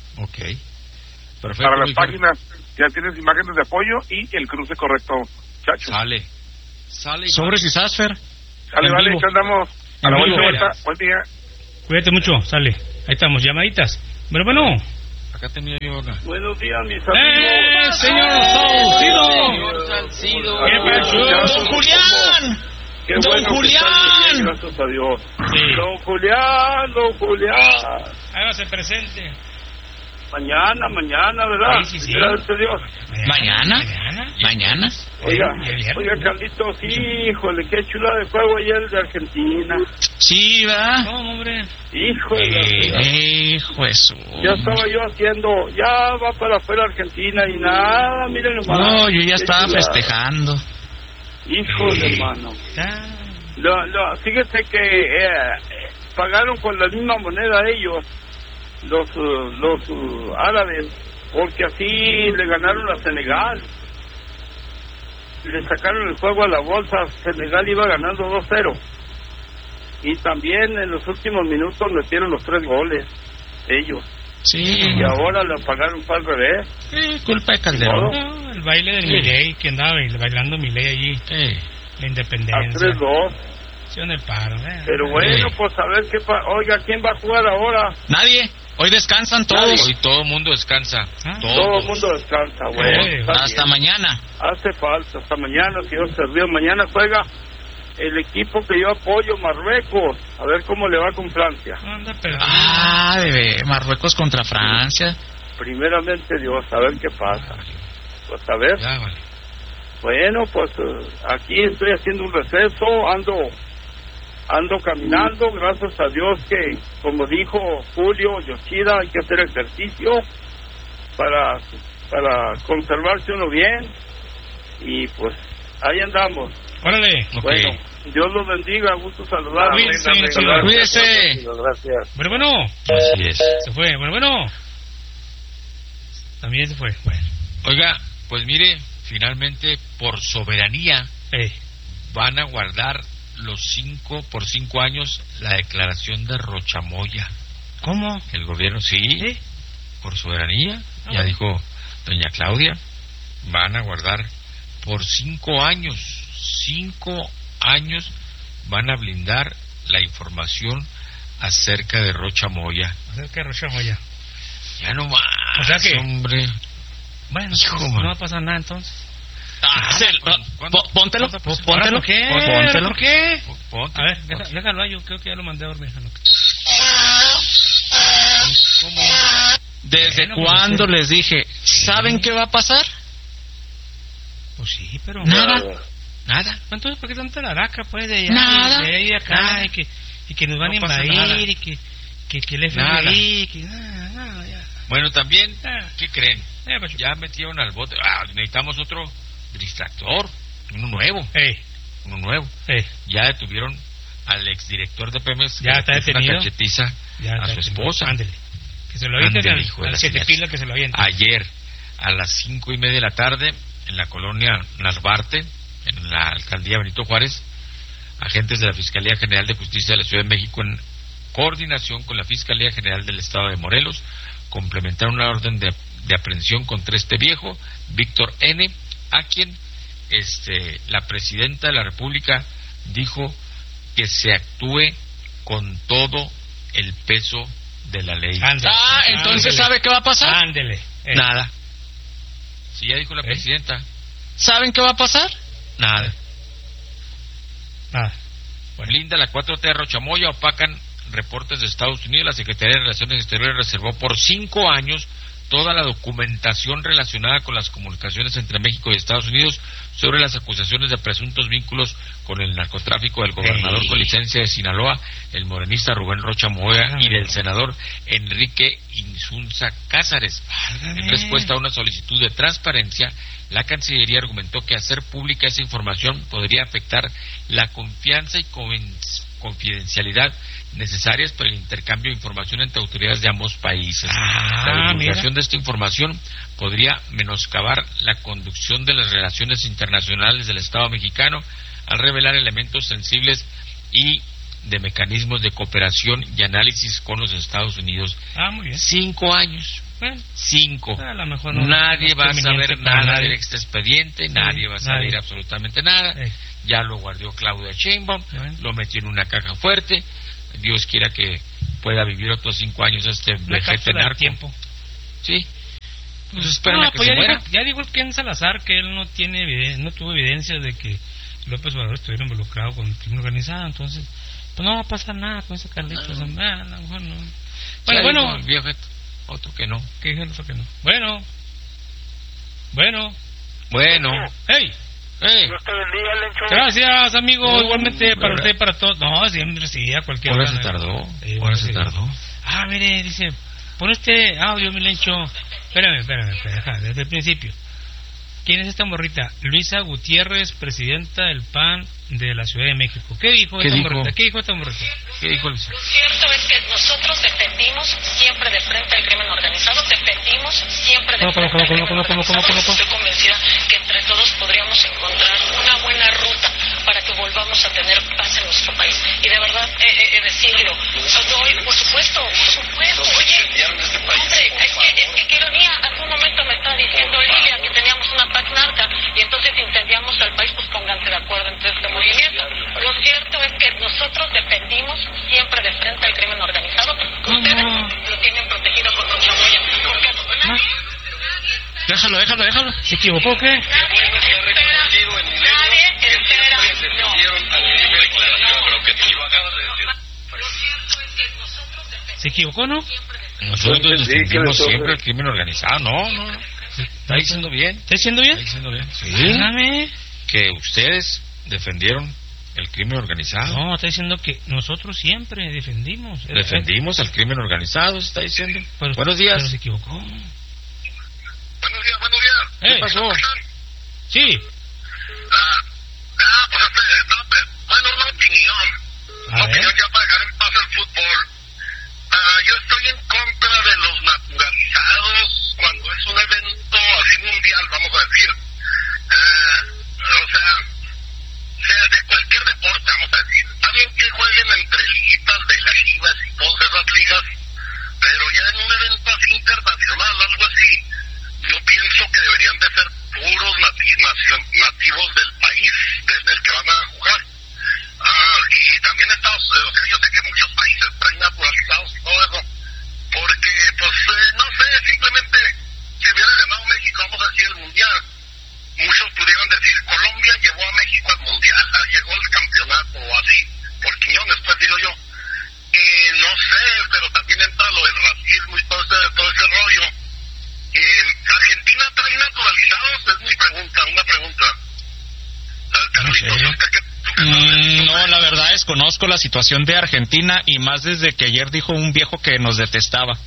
Perfecto. Para las páginas ya tienes imágenes de apoyo y el cruce correcto, Chacho. Sale. Sobres y Sasfer. Vale, ¿qué andamos? A la vuelta. Buen día. Cuídate mucho, sale. Ahí estamos, llamaditas. Bueno. Acá tenía yo una. Buenos días, mis amigos. Señor Salcido. ¿Qué pasó? ¡Don Julián! Qué bueno Julián! Gracias a Dios. Sí. Don Julián. Ahí va a ser presente. Mañana, ¿verdad? Sí. Gracias a Dios. ¿Mañana? Oiga, Carlitos, híjole, qué chula de juego ayer de Argentina. Sí, ¿verdad? No, hombre. Híjole. Hijo eso. Ya estaba yo haciendo, ya va para afuera Argentina y nada, miren nomás. No, yo ya estaba festejando. Híjole, hermano. Fíjese que pagaron con la misma moneda ellos, los árabes, porque así le ganaron a Senegal. Le sacaron el juego a la bolsa. Senegal iba ganando 2-0 y también en los últimos minutos metieron los 3 goles ellos. Sí. Y ahora lo pagaron para el revés. Sí, culpa de Calderón. No, el baile del Milei, que andaba bailando Milei allí. La independencia. A 3-2. Sí, en el paro. Pero bueno, pues a ver qué oiga, ¿quién va a jugar ahora? Nadie. Hoy descansan todos. Hoy todo el mundo descansa. Todo el mundo descansa, güey. Hasta mañana. Hace falta, hasta mañana, si Dios se río. Mañana juega el equipo que yo apoyo, Marruecos. A ver cómo le va con Francia. Marruecos contra Francia. Primeramente Dios, a ver qué pasa. Pues a ver. Ya, vale. Bueno, pues aquí estoy haciendo un receso, ando caminando, gracias a Dios que, como dijo Julio Yoshida, hay que hacer ejercicio para conservarse uno bien, y pues ahí andamos. Órale. Bueno, Dios los bendiga, gusto saludarlos. Cuídese. Gracias. Bueno. Así es. Se fue, bueno. También se fue, bueno. Oiga, pues mire, finalmente por soberanía van a guardar por 5 años la declaración de Rochamoya. ¿Cómo? El gobierno, sí. Por soberanía, ya dijo doña Claudia, van a guardar por 5 años. 5 años van a blindar la información acerca de Rochamoya. Ya no más, o sea que, hombre. Bueno, no va a pasar nada entonces. Póntelo. ¿Por qué? Póntelo. ¿Por qué? Ponte. A ver, déjalo ahí, yo creo que ya lo mandé a dormir. ¿Cómo? ¿Desde cuándo les dije? ¿Saben qué va a pasar? Pues sí, pero... Nada. Entonces, ¿por qué tanta laraca, pues, de allá? Nada. De ahí acá, y que nos van a invadir, y que el FBI, que... Nada, ya. Bueno, también, ¿qué creen? Ya metieron al bote. Necesitamos otro distractor, uno nuevo. Ya detuvieron al exdirector de Pemex, ya está detenido. Una cachetiza a su esposa. Ándele. Que se lo avienten al 7 pilas, que se lo avienten. Ayer, a las 5:30 de la tarde, en la colonia Narvarte, en la alcaldía Benito Juárez, agentes de la Fiscalía General de Justicia de la Ciudad de México, en coordinación con la Fiscalía General del Estado de Morelos, complementaron una orden de aprehensión contra este viejo, Víctor N., a quien la presidenta de la República dijo que se actúe con todo el peso de la ley. Entonces ¿sabe qué va a pasar? Ándele. Nada. Si ya dijo la presidenta. ¿Saben qué va a pasar? Nada. Bueno. Blinda la 4T Rochamoya, opacan reportes de Estados Unidos. La Secretaría de Relaciones Exteriores reservó por 5 años toda la documentación relacionada con las comunicaciones entre México y Estados Unidos sobre las acusaciones de presuntos vínculos con el narcotráfico del gobernador con licencia de Sinaloa, el morenista Rubén Rochamoya, y del senador Enrique Insunza Cázares. En respuesta a una solicitud de transparencia, la Cancillería argumentó que hacer pública esa información podría afectar la confianza y confidencialidad necesarias para el intercambio de información entre autoridades de ambos países. La divulgación de esta información podría menoscabar la conducción de las relaciones internacionales del Estado mexicano al revelar elementos sensibles y de mecanismos de cooperación y análisis con los Estados Unidos. Muy bien. 5 años. 5. A lo mejor nadie va a saber nada del expediente, nadie va a saber absolutamente nada. Ya lo guardó Claudia Sheinbaum, lo metió en una caja fuerte. Dios quiera que pueda vivir otros 5 años vejete narco. Tiempo. Sí. Pues esperan a que se muera. Ya dijo el Ken Salazar que él no tuvo evidencia de que López Obrador estuviera involucrado con el crimen organizado, entonces pues no va a pasar nada con ese Carlitos. A lo mejor no. Bueno. El viejo, otro que no. ¿Qué dijo el otro que no? Bueno. ¡Hey! Dios te bendiga, Lencho. Gracias, amigo. Igualmente para usted y para todos. No, siempre sí, a cualquier hora. Ahora se tardó. Mire, dice, pon este audio, mi Lencho. Espérame, desde el principio. ¿Quién es esta morrita? Luisa Gutiérrez, presidenta del PAN de la Ciudad de México. ¿Qué dijo esta morrita? ¿Qué dijo Luisa? Lo cierto es que nosotros defendimos siempre de frente al crimen organizado, defendimos siempre de frente al crimen organizado. Estoy convencida que entre todos podríamos encontrar una buena ruta para que volvamos a tener paz en nuestro país. Y de verdad, decirlo, hoy, por supuesto. Oye, hombre, es que qué ironía, hace un momento me estaba diciendo Lilia que teníamos una paz narca y entonces incendiamos al país, pues pónganse de acuerdo entre este movimiento. Lo cierto es que nosotros defendimos siempre de frente al crimen organizado. Ustedes lo tienen protegido con mucha huella. Déjalo. ¿Se equivocó o qué? ¿Se equivocó, no? Nosotros defendimos siempre el crimen organizado. No. ¿Está diciendo bien? ¿Está diciendo bien? Sí. Que ustedes defendieron el crimen organizado. No, está diciendo que nosotros siempre defendimos. Defendimos al crimen organizado, está diciendo. Buenos días. Pero se equivocó. Buenos días. ¿Qué pasó? Sí. Una opinión. Una opinión ya para dejar en paz el fútbol. Yo estoy en contra de los naturalizados cuando es un evento así mundial, vamos a decir. De cualquier deporte, vamos a decir. Está bien que jueguen entre liguitas de las Chivas y todas esas ligas, pero ya en un evento así internacional, algo así, yo pienso que deberían de ser puros nativos del país desde el que van a jugar. Y también yo sé que muchos países traen naturalizados y todo eso, porque, no sé, simplemente si hubiera ganado México, vamos a decir, el Mundial, muchos pudieran decir, Colombia llevó a México al Mundial, llegó al campeonato o así, por Quiñones, pues digo yo. No sé, pero también entra lo del racismo y todo ese rollo. ¿Argentina trae naturalizados? Es mi pregunta, una pregunta. No, la verdad desconozco la situación de Argentina y más desde que ayer dijo un viejo que nos detestaba.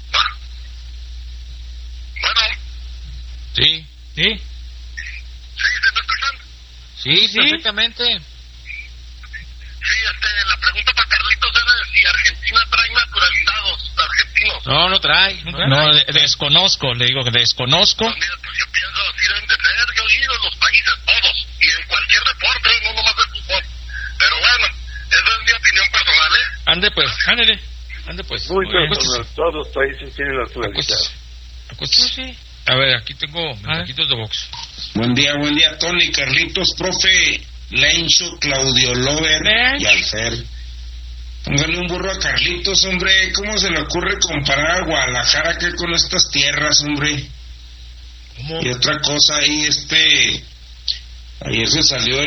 Bueno. Sí. ¿Sí? ¿Se me escuchan? Sí, perfectamente. Sí, la pregunta para Carlitos era si Argentina trae naturalizados argentinos. No trae. No, desconozco, le digo que desconozco. Mira, pues yo pienso así deben de ser, yo he ido en los países todos, y en cualquier deporte, no nomás de fútbol. Pero bueno, esa es mi opinión personal, Ande pues. Muy bien, todos los países tienen naturalizados. Acuéstese. A ver, aquí tengo mensajitos de box. Buen día, Tony, Carlitos, profe, Lencho, Claudio Lover y Alfer. Póngale un burro a Carlitos, hombre. ¿Cómo se le ocurre comparar a Guadalajara que con estas tierras, hombre? ¿Cómo? Y otra cosa ahí, ayer se salió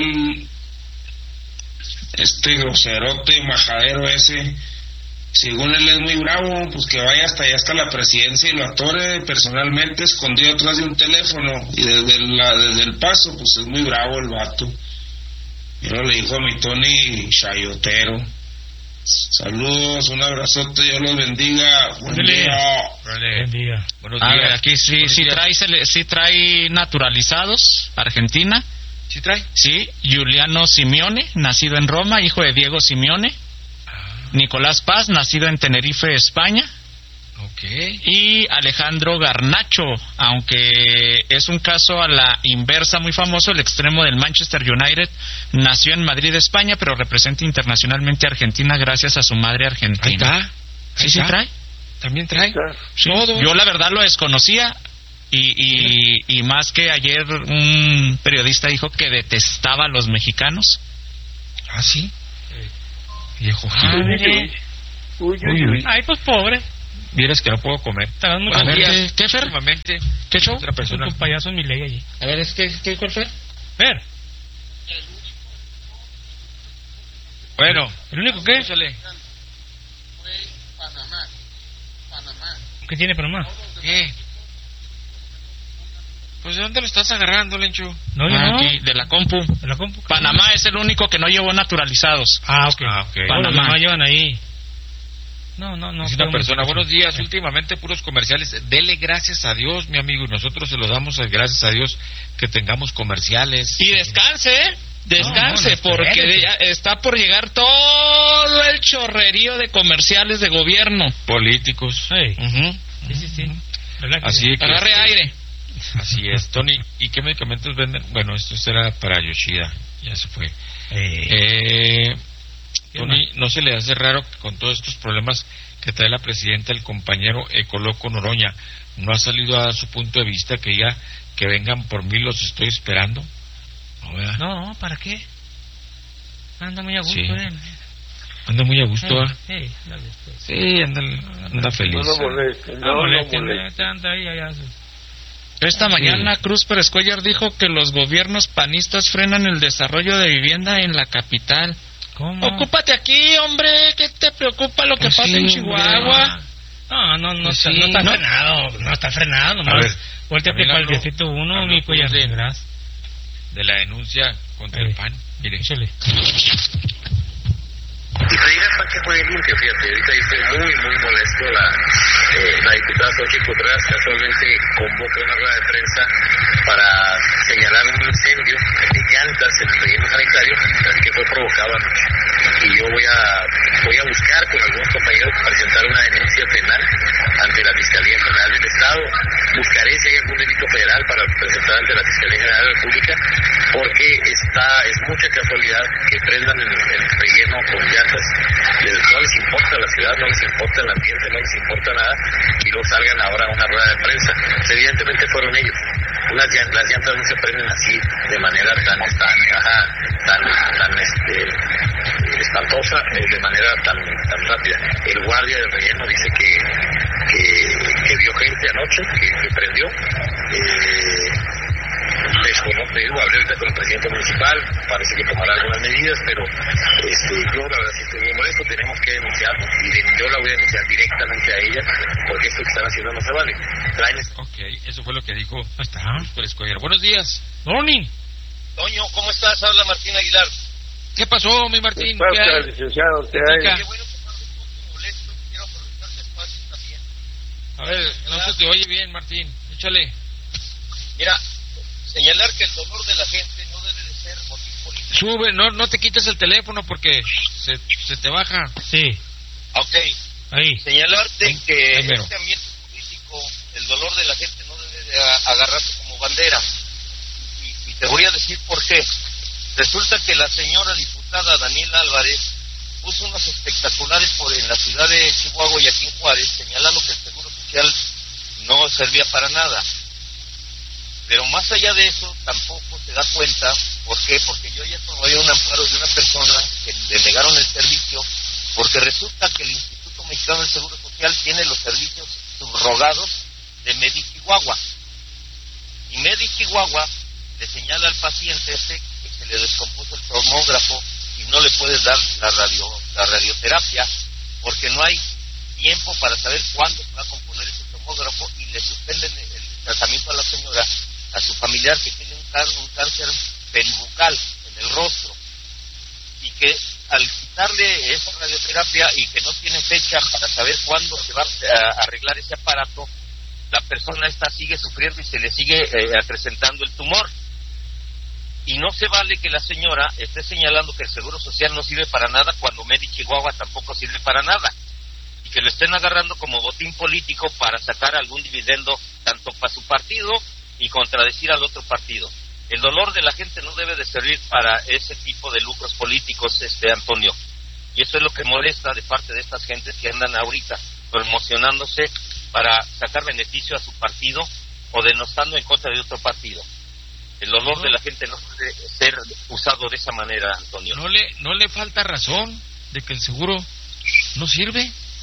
groserote majadero ese. Según él es muy bravo, pues que vaya hasta allá, hasta la presidencia y lo atore personalmente escondido atrás de un teléfono. Y desde el paso, pues es muy bravo el vato. Y luego le dijo a mi Tony chayotero. Saludos, un abrazote, Dios los bendiga. Buen día. Buenos días. A ver, aquí sí trae naturalizados Argentina. ¿Sí trae? Sí, Giuliano Simeone, nacido en Roma, hijo de Diego Simeone. Nicolás Paz, nacido en Tenerife, España. Okay. Y Alejandro Garnacho, aunque es un caso a la inversa muy famoso, el extremo del Manchester United, nació en Madrid, España, pero representa internacionalmente a Argentina gracias a su madre argentina. Ahí está. ¿Trae? ¿También trae? Sí. Yo la verdad lo desconocía y más que ayer un periodista dijo que detestaba a los mexicanos. ¿Ah, sí? Viejo. Uy. Ay, pues pobre. Vieras que no puedo comer. A ver, ¿qué Fer? ¿Qué show? Otra persona. Un payaso en mi ley allí. A ver, ¿qué fue Fer? Fer. Bueno. ¿El único qué? Échale. Panamá. ¿Qué tiene Panamá? ¿Qué? Pues ¿de dónde lo estás agarrando, Lencho? No, yo no. Aquí, de la compu. Panamá es el único que no llevó naturalizados. Ok. Panamá. No llevan ahí. No. Es una persona. Buenos días. Últimamente puros comerciales. Dele gracias a Dios, mi amigo, y nosotros se lo damos gracias a Dios que tengamos comerciales. Y descanse, porque ya está por llegar todo el chorrerío de comerciales de gobierno. Políticos. Sí. Así que agarre aire. Así es, Tony. ¿Y qué medicamentos venden? Bueno, esto será para Yoshida. Ya se fue. Tony, ¿no se le hace raro que con todos estos problemas que trae la presidenta, el compañero Ecoloco Noroña no ha salido a dar su punto de vista, que ya que vengan por mí, los estoy esperando? No, ¿para qué? Anda muy a gusto, Anda muy a gusto, Sí, anda feliz. No moleste. Anda ahí, allá. Esta mañana Cruz Pérez Cuellar dijo que los gobiernos panistas frenan el desarrollo de vivienda en la capital. ¿Cómo? Ocúpate aquí, hombre. ¿Qué te preocupa lo que pasa en Chihuahua? No está frenado. No está frenado, nomás. Voltea a picar el distrito 1, mi Cuellar. De la denuncia contra el PAN. Mire. Échale. Y pedir para que juegue limpio, fíjate, ahorita yo estoy muy molesto. La diputada Xochitl Contreras casualmente convoca una rueda de prensa para señalar un incendio de llantas en el relleno sanitario que fue provocado anoche. Y yo voy a buscar con algunos compañeros presentar una denuncia penal ante la Fiscalía General del Estado. Buscaré si hay algún delito federal para presentar ante la Fiscalía General de la República, porque es mucha casualidad que prendan el relleno con llantas. No les importa la ciudad, no les importa el ambiente, no les importa nada, y luego salgan ahora a una rueda de prensa. Pues evidentemente fueron ellos. Las llantas no se prenden así de manera tan espantosa, de manera tan rápida. El guardia del relleno dice que vio gente anoche que prendió. Desconozco, hablé ahorita con el presidente municipal, parece que tomará algunas medidas, pero yo la verdad sí estoy muy molesto. Tenemos que denunciarlo, y yo la voy a denunciar directamente a ella, porque esto que están haciendo no se vale. Ok, eso fue lo que dijo Pérez Cuellar. Buenos días. Morning. Toño, ¿cómo estás? Habla Martín Aguilar. ¿Qué pasó, mi Martín? ¿Qué hay? Licenciado, ¿qué hay? Qué bueno que no eres un poco molesto, quiero aprovechar este espacio también. A ver, no se te oye bien, Martín, échale. Mira, señalar que el dolor de la gente no debe de ser motivo político. Sube, no te quites el teléfono porque se te baja. Sí. Ok. Ahí. Señalarte que en este ambiente político el dolor de la gente no debe de agarrarse como bandera. Y te voy a decir por qué. Resulta que la señora diputada Daniela Álvarez puso unos espectaculares en la ciudad de Chihuahua y aquí en Juárez, señalando que el Seguro Social no servía para nada. Pero más allá de eso, tampoco se da cuenta. ¿Por qué? Porque yo ya promoví un amparo de una persona que le negaron el servicio, porque resulta que el Instituto Mexicano del Seguro Social tiene los servicios subrogados de Medichihuahua. Y Medichihuahua le señala al paciente que se le descompuso el tomógrafo y no le puedes dar la radioterapia, porque no hay tiempo para saber cuándo se va a componer ese tomógrafo, y le suspenden el tratamiento a la señora, a su familiar, que tiene un cáncer peribucal en el rostro, y que al quitarle esa radioterapia y que no tiene fecha para saber cuándo se va a arreglar ese aparato, la persona esta sigue sufriendo y se le sigue acrecentando el tumor. Y no se vale que la señora esté señalando que el Seguro Social no sirve para nada cuando Medichihuahua tampoco sirve para nada, y que lo estén agarrando como botín político para sacar algún dividendo tanto para su partido y contradecir al otro partido. El dolor de la gente no debe de servir para ese tipo de lucros políticos, Antonio. Y eso es lo que molesta de parte de estas gentes que andan ahorita promocionándose para sacar beneficio a su partido o denostando en contra de otro partido. El dolor de la gente no puede ser usado de esa manera, Antonio. ¿No le falta razón de que el seguro no sirve?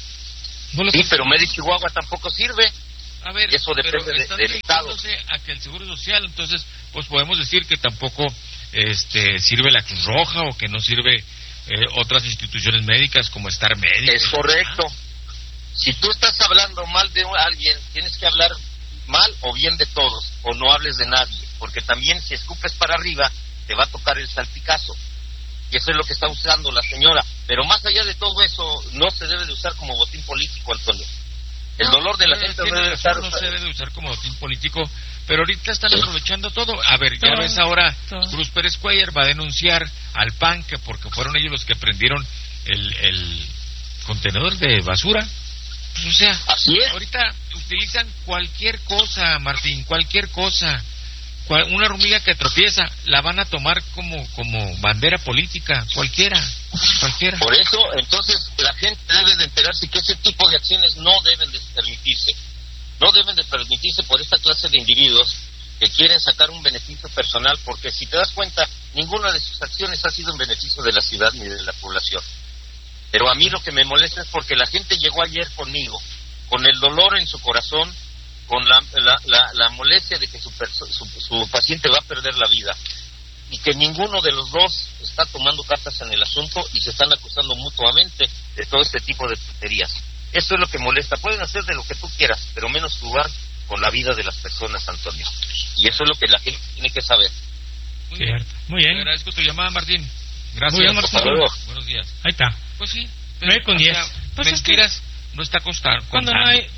Sí, pero Chihuahua tampoco sirve. A ver, eso depende del Estado. A que el Seguro Social, entonces, pues podemos decir que tampoco sirve la Cruz Roja o que no sirve otras instituciones médicas como Star Médica. Es correcto. Si tú estás hablando mal de alguien, tienes que hablar mal o bien de todos, o no hables de nadie, porque también si escupes para arriba, te va a tocar el salpicazo. Y eso es lo que está usando la señora. Pero más allá de todo eso, no se debe de usar como botín político, Antonio. El dolor de la gente no se debe usar como botín político, pero ahorita están aprovechando todo. A ver, ya ves ahora, Cruz Pérez Cuellar va a denunciar al PAN que porque fueron ellos los que prendieron el contenedor de basura. Pues, o sea, ahorita utilizan cualquier cosa, Martín, cualquier cosa. Una hormiga que tropieza la van a tomar como bandera política, cualquiera. Por eso, entonces, la gente debe de enterarse que ese tipo de acciones no deben de permitirse. No deben de permitirse por esta clase de individuos que quieren sacar un beneficio personal, porque si te das cuenta, ninguna de sus acciones ha sido en beneficio de la ciudad ni de la población. Pero a mí lo que me molesta es porque la gente llegó ayer conmigo, con el dolor en su corazón, con la molestia de que su paciente va a perder la vida, y que ninguno de los dos está tomando cartas en el asunto y se están acusando mutuamente de todo este tipo de tonterías. Eso es lo que molesta. Pueden hacer de lo que tú quieras, pero menos jugar con la vida de las personas, Antonio. Y eso es lo que la gente tiene que saber. Muy bien. Te agradezco tu llamada, Martín. Gracias. Muy bien, Martín. Buenos días. Ahí está. Pues sí. 9:10. Pues mentiras no está costando. Cuando no hay,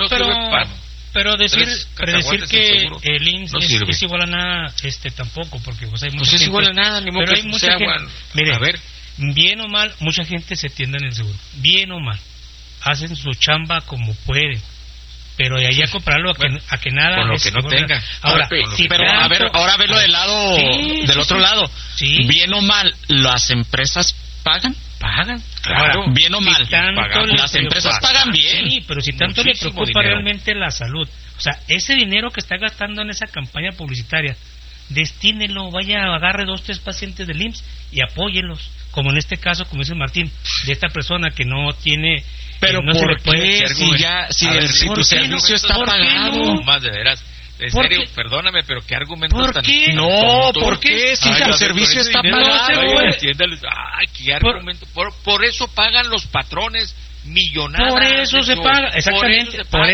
pero decir que el IMSS no es igual a nada, tampoco, porque pues hay mucha gente, es igual a nada, ni modo pero que hay mucha gente, mire, a ver, bien o mal, mucha gente se tiende en el seguro, bien o mal, hacen su chamba como pueden, pero de ahí a comprarlo a que nada con lo que no tenga. Ahora, ahora verlo del lado, del otro lado, bien o mal, las empresas pagan. Claro, ahora, bien o mal, las empresas pagan bien. Sí, pero si tanto le preocupa realmente la salud, o sea, ese dinero que está gastando en esa campaña publicitaria, destínelo, vaya, agarre 2, 3 pacientes del IMSS y apóyelos, como en este caso, como dice Martín, de esta persona que no tiene, pero no ¿por se le puede, si tu servicio está pagado? Más de veras. En serio, perdóname, pero ¿qué argumentos tan... No, ¿por qué? Si tu servicio está pagado. Ay, ¿qué argumento? Por eso pagan los patrones millonadas. Por eso se paga, exactamente. Por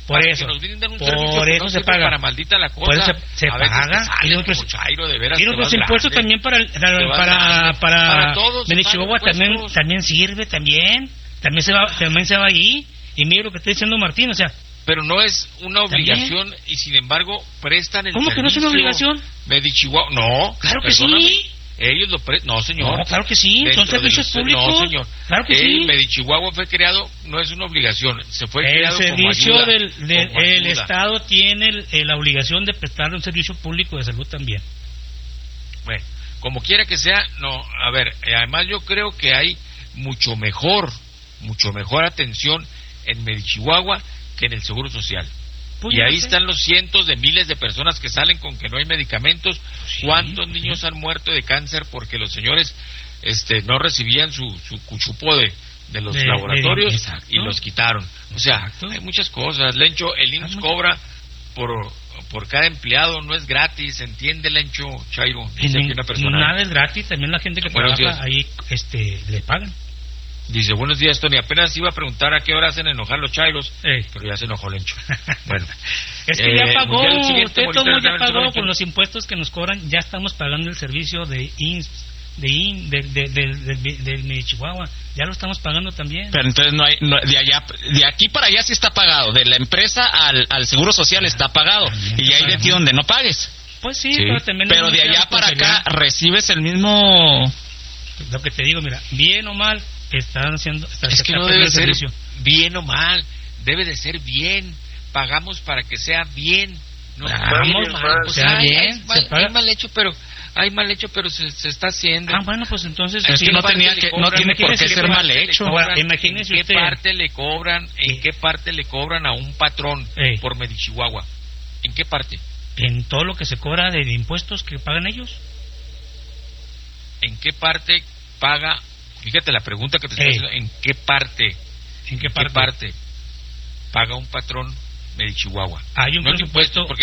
eso se paga. Para maldita la cosa. Por eso se paga. Y los impuestos también para Chihuahua también sirve, también se va ahí. Y mire lo que está diciendo Martín, o sea, pero no es una obligación. ¿También? Y sin embargo prestan el ¿Cómo servicio. Que no es una obligación? Chihuahua, no. Claro que sí. Ellos lo no, señor. No, claro que sí, son servicios públicos. No, señor. Claro que sí. Chihuahua fue creado, no es una obligación, se fue creado como ayuda. El servicio del Estado tiene la obligación de prestar un servicio público de salud también. Bueno, como quiera que sea, no, a ver, además yo creo que hay mucho mejor atención en Chihuahua que en el Seguro Social. Pues y ahí están los cientos de miles de personas que salen con que no hay medicamentos. ¿Cuántos niños han muerto de cáncer porque los señores no recibían su cuchupo de los laboratorios y los quitaron? O sea, hay muchas cosas. Lencho, el IMSS cobra por cada empleado, no es gratis, ¿entiende, Lencho, Chairo? Nada es gratis, también la gente que trabaja ahí le pagan. Dice, buenos días, Tony. Apenas iba a preguntar a qué hora hacen enojar los chairos, pero ya se enojó Lencho. Bueno. Es que ya pagó, usted todo ya pagó con los impuestos que nos cobran, ya estamos pagando el servicio de Chihuahua, ya lo estamos pagando también. Pero entonces de aquí para allá sí está pagado, de la empresa al Seguro Social está pagado, y ya hay de ti donde no pagues. Pues sí. Pero también pero de allá para acá recibes el mismo... Lo que te digo, mira, bien o mal, están haciendo... Es que no debe ser bien o mal, debe de ser bien. Pagamos para que sea bien. No pagamos mal, pues sea bien. Hay mal hecho, pero se está haciendo. Bueno, pues entonces... Es que no tiene por qué ser mal hecho. Ahora, imagínese ¿En qué parte le cobran? ¿En qué parte le cobran a un patrón por Chihuahua? ¿En qué parte? En todo lo que se cobra de impuestos que pagan ellos. ¿En qué parte paga? Fíjate la pregunta que te estoy haciendo. ¿En qué parte? ¿En qué parte? paga un patrón Medichihuahua. Hay un presupuesto, porque